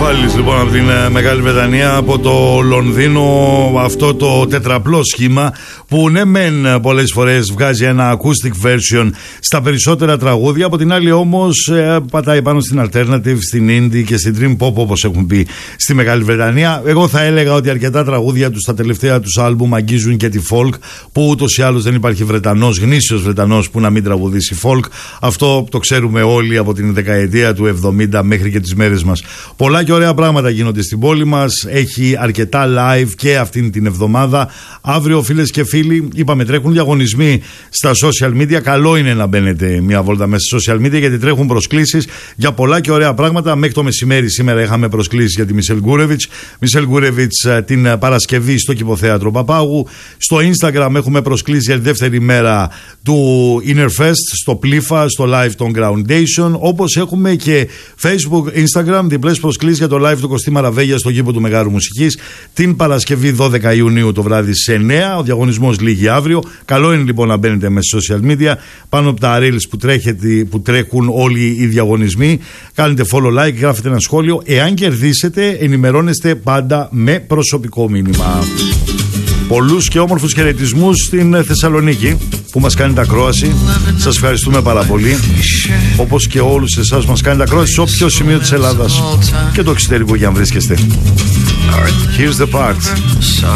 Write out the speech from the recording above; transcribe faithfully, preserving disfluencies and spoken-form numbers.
Κεφάλης λοιπόν από την Μεγάλη Βρετανία, από το Λονδίνο, αυτό το τετραπλό σχήμα που ναι μεν πολλές φορές βγάζει ένα acoustic version στα περισσότερα τραγούδια, από την άλλη όμως ε, πατάει πάνω στην alternative, στην indie και στην dream pop όπως έχουν πει στη Μεγάλη Βρετανία. Εγώ θα έλεγα ότι αρκετά τραγούδια τους στα τελευταία τους άλμπουμ αγγίζουν και τη folk, που ούτως ή άλλως δεν υπάρχει Βρετανός, γνήσιος Βρετανός που να μην τραγουδήσει folk. Αυτό το ξέρουμε όλοι από την δεκαετία του εβδομήντα μέχρι και τις μέρες μας. Πολλά και ωραία πράγματα γίνονται στην πόλη μας. Έχει αρκετά live και αυτήν την εβδομάδα. Αύριο, φίλες και φίλοι, είπαμε τρέχουν διαγωνισμοί στα social media. Καλό είναι να μπαίνετε μια βόλτα μέσα στα social media, γιατί τρέχουν προσκλήσεις για πολλά και ωραία πράγματα. Μέχρι το μεσημέρι σήμερα είχαμε προσκλήσεις για τη Μισελ Γκούρεβιτς. Μισελ Γκούρεβιτς την Παρασκευή στο Κηποθέατρο Παπάγου. Στο Instagram έχουμε προσκλήσεις για τη δεύτερη μέρα του Inner Fest, στο Πλήφα, στο live των Groundation. Όπως έχουμε και Facebook, Instagram, διπλές προσκλήσεις για το live του Κωστή Μαραβέγια στο γήπο του Μεγάρου Μουσικής την Παρασκευή δώδεκα Ιουνίου το βράδυ στις εννιά. Ο διαγωνισμός λήγει αύριο. Καλό είναι λοιπόν να μπαίνετε μέσα στα social media, πάνω από τα reels που, τρέχετε, που τρέχουν όλοι οι διαγωνισμοί. Κάνετε follow, like, γράφετε ένα σχόλιο. Εάν κερδίσετε, ενημερώνεστε πάντα με προσωπικό μήνυμα. Πολλούς και όμορφους χαιρετισμούς στην Θεσσαλονίκη που μας κάνετε ακρόαση. Σας ευχαριστούμε πάρα πολύ. Όπως και όλους εσάς που μας κάνετε ακρόαση σε όποιο σημείο της Ελλάδας και το εξωτερικό για αν βρίσκεστε. Here's the part.